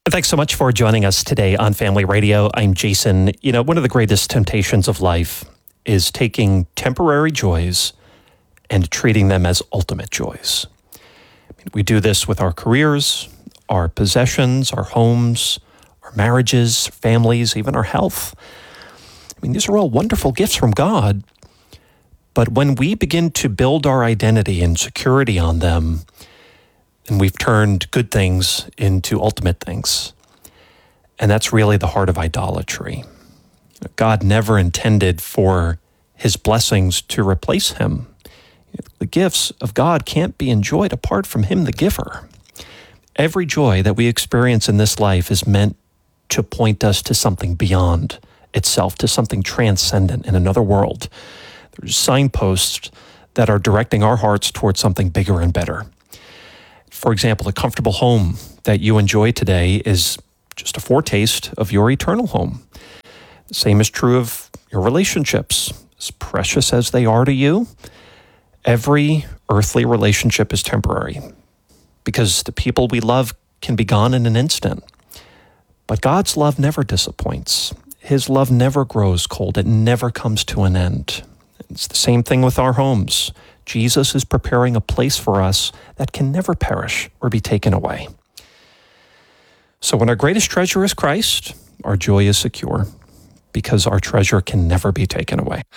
And thanks so much for joining us today on Family Radio. I'm Jason. You know, one of the greatest temptations of life is taking temporary joys and treating them as ultimate joys. We do this with our careers, our possessions, our homes, our marriages, families, even our health. I mean, these are all wonderful gifts from God. But when we begin to build our identity and security on them, and we've turned good things into ultimate things. And that's really the heart of idolatry. God never intended for his blessings to replace him. The gifts of God can't be enjoyed apart from him, the giver. Every joy that we experience in this life is meant to point us to something beyond itself, to something transcendent in another world. There's signposts that are directing our hearts towards something bigger and better. For example, the comfortable home that you enjoy today is just a foretaste of your eternal home. The same is true of your relationships. As precious as they are to you, every earthly relationship is temporary because the people we love can be gone in an instant. But God's love never disappoints. His love never grows cold. It never comes to an end. It's the same thing with our homes. Jesus is preparing a place for us that can never perish or be taken away. So when our greatest treasure is Christ, our joy is secure because our treasure can never be taken away.